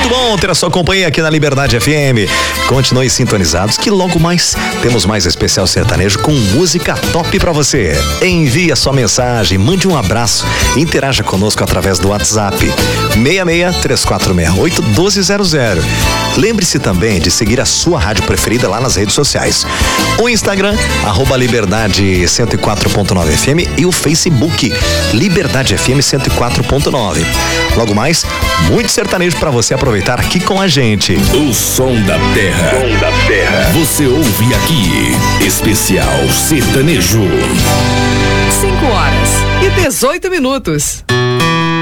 Muito bom ter a sua companhia aqui na Liberdade FM. Continue sintonizados que logo mais temos mais especial sertanejo com música top pra você. Envie a sua mensagem, mande um abraço e interaja conosco através do WhatsApp 66-3468-1200. Lembre-se também de seguir a sua rádio preferida lá nas redes sociais. O Instagram, @Liberdade 104.9 FM e o Facebook, Liberdade FM 104.9. Logo mais, muito sertanejo pra você aproveitar aqui com a gente. O som da terra. Você ouve aqui. Especial Sertanejo. 5 horas e 18 minutos.